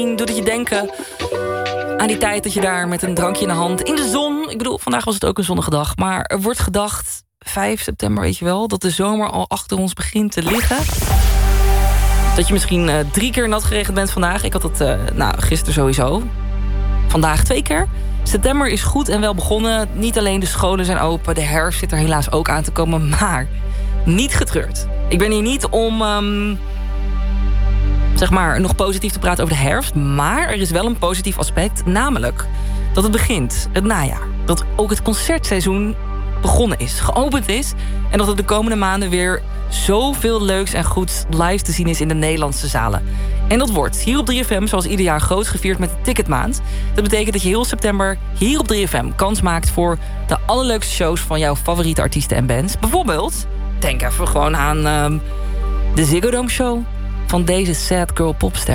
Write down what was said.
Doet het je denken aan die tijd dat je daar met een drankje in de hand in de zon... Ik bedoel, vandaag was het ook een zonnige dag. Maar er wordt gedacht, 5 september weet je wel... dat de zomer al achter ons begint te liggen. Dat je misschien 3 keer nat geregend bent vandaag. Ik had het gisteren sowieso. Vandaag 2 keer. September is goed en wel begonnen. Niet alleen de scholen zijn open. De herfst zit er helaas ook aan te komen. Maar niet getreurd. Ik ben hier niet om... nog positief te praten over de herfst. Maar er is wel een positief aspect. Namelijk dat het begint, het najaar. Dat ook het concertseizoen begonnen is, geopend is. En dat er de komende maanden weer zoveel leuks en goeds live te zien is in de Nederlandse zalen. En dat wordt hier op 3FM zoals ieder jaar groot gevierd met de Ticketmaand. Dat betekent dat je heel september hier op 3FM kans maakt voor de allerleukste shows van jouw favoriete artiesten en bands. Bijvoorbeeld, denk even gewoon aan de Ziggo Dome show van deze sad girl popster.